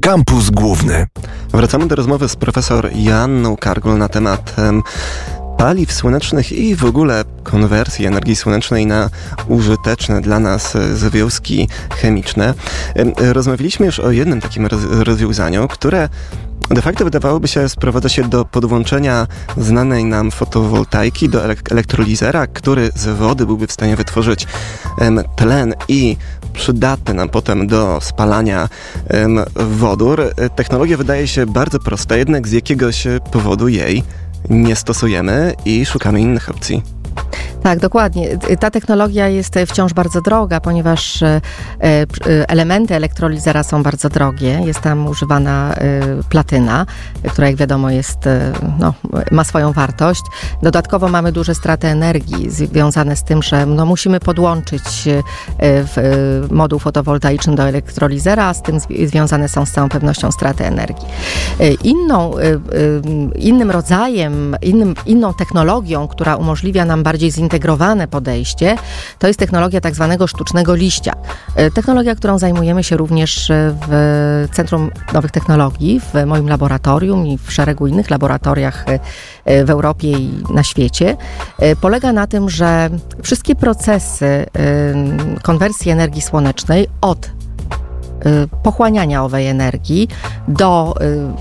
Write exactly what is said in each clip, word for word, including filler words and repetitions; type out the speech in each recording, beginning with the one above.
Kampus Główny. Wracamy do rozmowy z profesor Joanną Kargul na temat um, paliw słonecznych i w ogóle konwersji energii słonecznej na użyteczne dla nas związki chemiczne. Um, rozmawialiśmy już o jednym takim roz- rozwiązaniu, które de facto wydawałoby się sprowadza się do podłączenia znanej nam fotowoltaiki do elek- elektrolizera, który z wody byłby w stanie wytworzyć um, tlen i przydatny nam potem do spalania um, wodór. Technologia wydaje się bardzo prosta, jednak z jakiegoś powodu jej nie stosujemy i szukamy innych opcji. Tak, dokładnie. Ta technologia jest wciąż bardzo droga, ponieważ elementy elektrolizera są bardzo drogie. Jest tam używana platyna, która jak wiadomo jest, no, ma swoją wartość. Dodatkowo mamy duże straty energii związane z tym, że no, musimy podłączyć w moduł fotowoltaiczny do elektrolizera, a z tym związane są z całą pewnością straty energii. Inną, innym rodzajem, innym, inną technologią, która umożliwia nam bardziej zintegrowane podejście, to jest technologia tak zwanego sztucznego liścia. Technologia, którą zajmujemy się również w Centrum Nowych Technologii, w moim laboratorium i w szeregu innych laboratoriach w Europie i na świecie, polega na tym, że wszystkie procesy konwersji energii słonecznej od pochłaniania owej energii do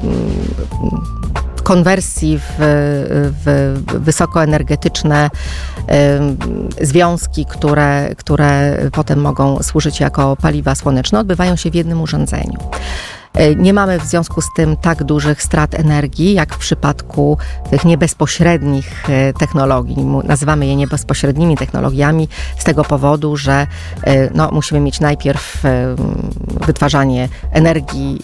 konwersji w, w wysokoenergetyczne y, związki, które, które potem mogą służyć jako paliwa słoneczne, odbywają się w jednym urządzeniu. Nie mamy w związku z tym tak dużych strat energii, jak w przypadku tych niebezpośrednich technologii. Nazywamy je niebezpośrednimi technologiami z tego powodu, że no, musimy mieć najpierw wytwarzanie energii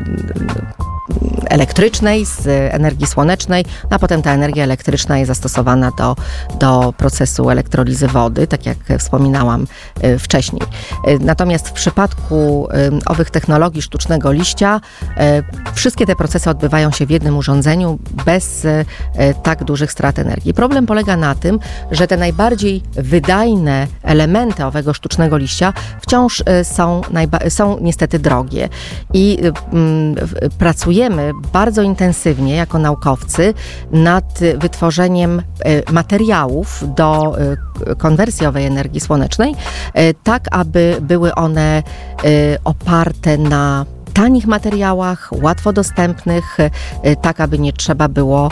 elektrycznej, z energii słonecznej, a potem ta energia elektryczna jest zastosowana do, do procesu elektrolizy wody, tak jak wspominałam wcześniej. Natomiast w przypadku owych technologii sztucznego liścia wszystkie te procesy odbywają się w jednym urządzeniu bez tak dużych strat energii. Problem polega na tym, że te najbardziej wydajne elementy owego sztucznego liścia wciąż są, najba- są niestety drogie i mm, pracujemy bardzo intensywnie jako naukowcy nad wytworzeniem materiałów do konwersji owej energii słonecznej, tak aby były one oparte na tanich materiałach, łatwo dostępnych, tak aby nie trzeba było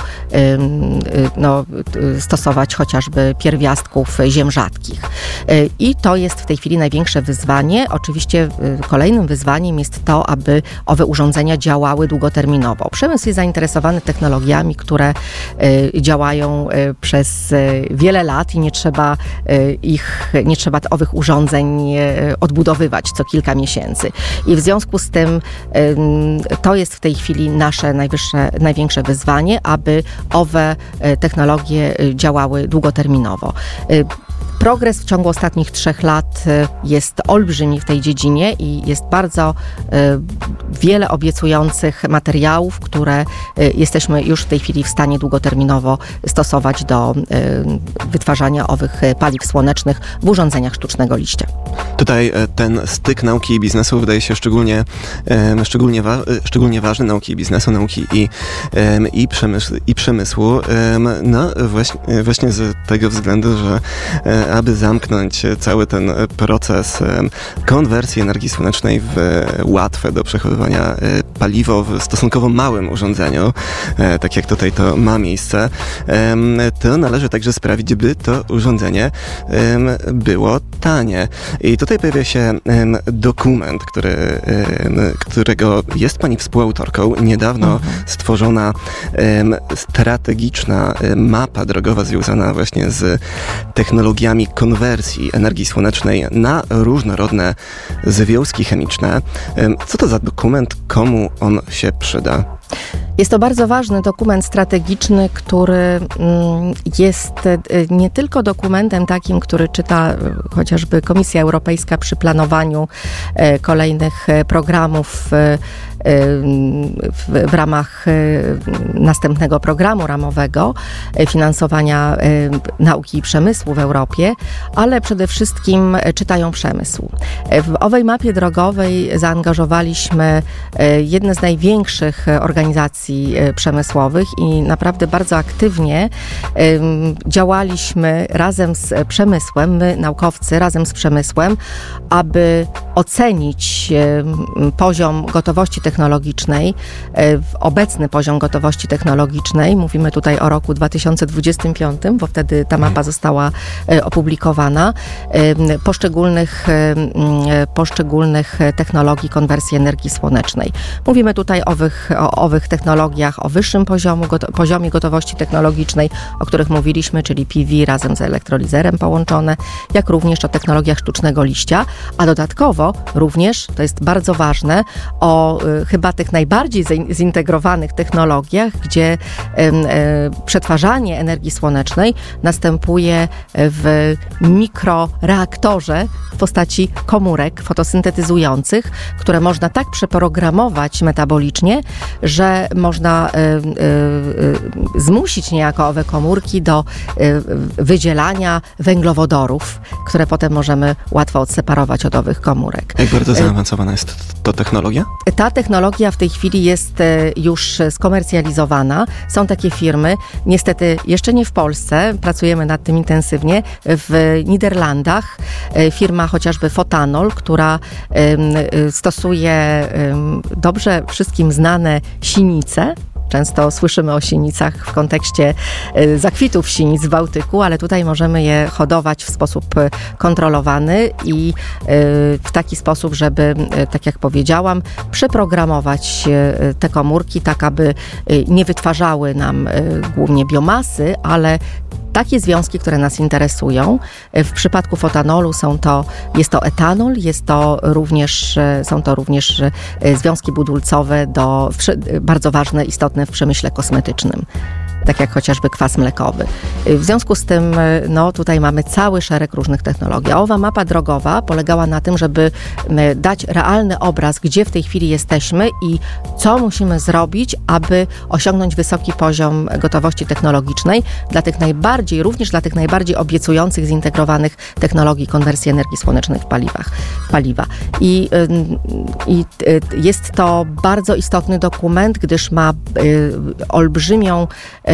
no, stosować chociażby pierwiastków ziem rzadkich. I to jest w tej chwili największe wyzwanie. Oczywiście kolejnym wyzwaniem jest to, aby owe urządzenia działały długoterminowo. Przemysł jest zainteresowany technologiami, które działają przez wiele lat i nie trzeba ich, nie trzeba owych urządzeń odbudowywać co kilka miesięcy. I w związku z tym to jest w tej chwili nasze najwyższe, największe wyzwanie, aby owe technologie działały długoterminowo. Progres w ciągu ostatnich trzech lat jest olbrzymi w tej dziedzinie i jest bardzo wiele obiecujących materiałów, które jesteśmy już w tej chwili w stanie długoterminowo stosować do wytwarzania owych paliw słonecznych w urządzeniach sztucznego liścia. Tutaj ten styk nauki i biznesu wydaje się szczególnie, szczególnie, wa- szczególnie ważny, nauki i biznesu, nauki i, i, przemysł, i przemysłu. No właśnie, właśnie z tego względu, że aby zamknąć cały ten proces konwersji energii słonecznej w łatwe do przechowywania paliwo w stosunkowo małym urządzeniu, tak jak tutaj to ma miejsce, to należy także sprawić, by to urządzenie było tanie. I tutaj pojawia się dokument, który, którego jest pani współautorką. Niedawno mhm. stworzona strategiczna mapa drogowa związana właśnie z technologiami konwersji energii słonecznej na różnorodne związki chemiczne. Co to za dokument? Komu on się przyda? Jest to bardzo ważny dokument strategiczny, który jest nie tylko dokumentem takim, który czyta chociażby Komisja Europejska przy planowaniu kolejnych programów w, w ramach następnego programu ramowego finansowania nauki i przemysłu w Europie, ale przede wszystkim czytają przemysł. W owej mapie drogowej zaangażowaliśmy jedne z największych organizacji przemysłowych i naprawdę bardzo aktywnie działaliśmy razem z przemysłem, my naukowcy razem z przemysłem, aby ocenić poziom gotowości technologicznej, obecny poziom gotowości technologicznej. Mówimy tutaj o roku dwa tysiące dwudziestym piątym, bo wtedy ta mapa została opublikowana, poszczególnych, poszczególnych technologii konwersji energii słonecznej. Mówimy tutaj o owych, o owych technologiach o wyższym poziomu, goto, poziomie gotowości technologicznej, o których mówiliśmy, czyli P V razem z elektrolizerem połączone, jak również o technologiach sztucznego liścia, a dodatkowo również, to jest bardzo ważne, o y, chyba tych najbardziej zintegrowanych technologiach, gdzie y, y, przetwarzanie energii słonecznej następuje w mikroreaktorze w postaci komórek fotosyntetyzujących, które można tak przeprogramować metabolicznie, że można y, y, y, zmusić niejako owe komórki do y, wydzielania węglowodorów, które potem możemy łatwo odseparować od owych komórek. Jak bardzo zaawansowana jest to technologia? Ta technologia w tej chwili jest już skomercjalizowana. Są takie firmy, niestety jeszcze nie w Polsce, pracujemy nad tym intensywnie, w Niderlandach. Firma chociażby Photanol, która stosuje dobrze wszystkim znane sinice. Często słyszymy o sinicach w kontekście zakwitów sinic w Bałtyku, ale tutaj możemy je hodować w sposób kontrolowany i w taki sposób, żeby, tak jak powiedziałam, przeprogramować te komórki tak, aby nie wytwarzały nam głównie biomasy, ale takie związki, które nas interesują. W przypadku fotanolu są to, jest to etanol, jest to również, są to również związki budulcowe, do, bardzo ważne, istotne w przemyśle kosmetycznym, tak jak chociażby kwas mlekowy. W związku z tym, no tutaj mamy cały szereg różnych technologii. A owa mapa drogowa polegała na tym, żeby dać realny obraz, gdzie w tej chwili jesteśmy i co musimy zrobić, aby osiągnąć wysoki poziom gotowości technologicznej dla tych najbardziej, również dla tych najbardziej obiecujących, zintegrowanych technologii konwersji energii słonecznej w paliwach, paliwa. I, i jest to bardzo istotny dokument, gdyż ma olbrzymią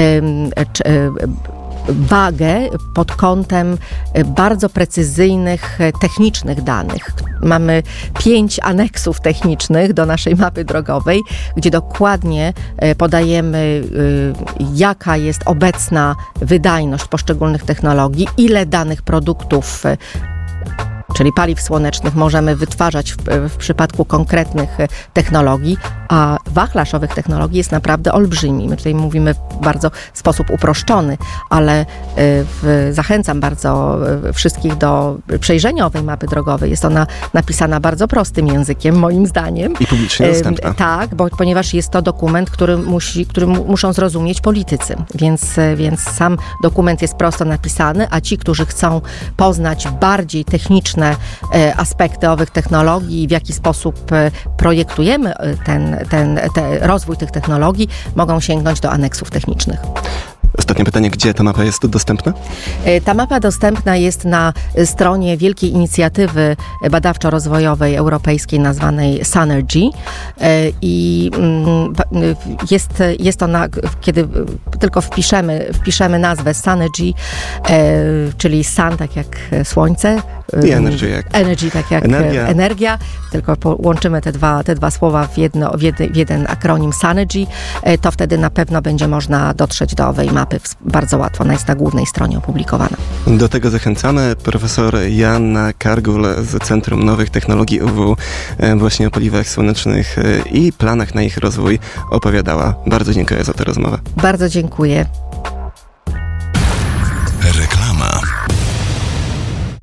wagę pod kątem bardzo precyzyjnych, technicznych danych. Mamy pięć aneksów technicznych do naszej mapy drogowej, gdzie dokładnie podajemy, jaka jest obecna wydajność poszczególnych technologii, ile danych produktów, czyli paliw słonecznych, możemy wytwarzać w, w przypadku konkretnych technologii, a wachlarz owych technologii jest naprawdę olbrzymi. My tutaj mówimy w bardzo sposób uproszczony, ale w, zachęcam bardzo wszystkich do przejrzenia owej mapy drogowej. Jest ona napisana bardzo prostym językiem, moim zdaniem. I publicznie dostępna. Tak, bo, ponieważ jest to dokument, który, musi, który muszą zrozumieć politycy, więc, więc sam dokument jest prosto napisany, a ci, którzy chcą poznać bardziej techniczne aspekty owych technologii i w jaki sposób projektujemy ten, ten, ten rozwój tych technologii, mogą sięgnąć do aneksów technicznych. Ostatnie pytanie, gdzie ta mapa jest dostępna? Ta mapa dostępna jest na stronie wielkiej inicjatywy badawczo-rozwojowej europejskiej nazwanej Sunergy i jest, jest ona, kiedy tylko wpiszemy, wpiszemy nazwę Sunergy, czyli sun tak jak słońce, i energy jak energy tak jak energia, energia tylko połączymy te dwa, te dwa słowa w, jedno, w, jeden, w jeden akronim Sunergy, to wtedy na pewno będzie można dotrzeć do owej mapy bardzo łatwo. Ona jest na głównej stronie opublikowana. Do tego zachęcamy. Profesor Joanna Kargul z Centrum Nowych Technologii U W właśnie o paliwach słonecznych i planach na ich rozwój opowiadała. Bardzo dziękuję za tę rozmowę. Bardzo dziękuję. Reklama.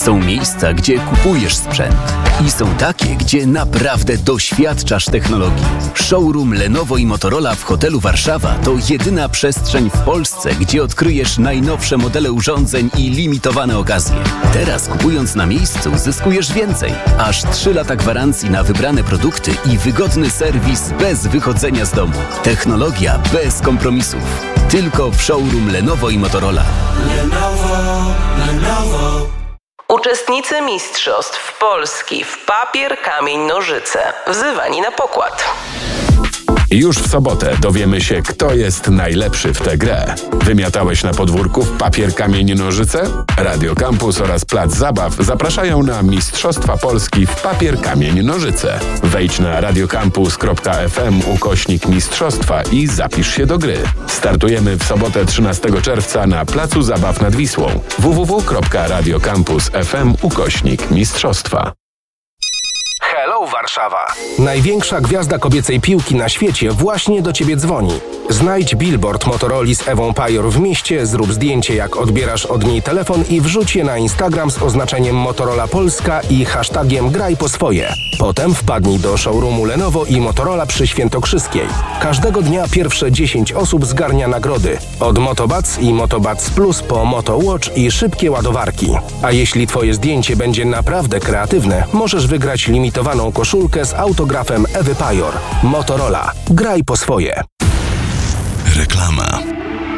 Są miejsca, gdzie kupujesz sprzęt i są takie, gdzie naprawdę doświadczasz technologii. Showroom Lenovo i Motorola w hotelu Warszawa to jedyna przestrzeń w Polsce, gdzie odkryjesz najnowsze modele urządzeń i limitowane okazje. Teraz kupując na miejscu zyskujesz więcej. Aż trzy lata gwarancji na wybrane produkty i wygodny serwis bez wychodzenia z domu. Technologia bez kompromisów. Tylko w showroom Lenovo i Motorola. Lenovo, Lenovo. Uczestnicy Mistrzostw Polski w papier, kamień, nożyce. Wzywani na pokład. Już w sobotę dowiemy się, kto jest najlepszy w tę grę. Wymiatałeś na podwórku w papier, kamień, nożyce? Radio Campus oraz Plac Zabaw zapraszają na Mistrzostwa Polski w papier, kamień, nożyce. Wejdź na radiocampus kropka f m ukośnik mistrzostwa i zapisz się do gry. Startujemy w sobotę trzynastego czerwca na Placu Zabaw nad Wisłą. w w w kropka radiocampus kropka f m ukośnik mistrzostwa. Hello Warszawa! Największa gwiazda kobiecej piłki na świecie właśnie do Ciebie dzwoni. Znajdź billboard Motoroli z Ewą Pajor w mieście, zrób zdjęcie jak odbierasz od niej telefon i wrzuć je na Instagram z oznaczeniem Motorola Polska i hashtagiem graj po swoje. Potem wpadnij do showroomu Lenovo i Motorola przy Świętokrzyskiej. Każdego dnia pierwsze dziesięć osób zgarnia nagrody. Od Motobac i Motobac Plus po MotoWatch i szybkie ładowarki. A jeśli Twoje zdjęcie będzie naprawdę kreatywne, możesz wygrać limitowaną koszulkę z autografem Ewy Pajor. Motorola. Graj po swoje. Reklama.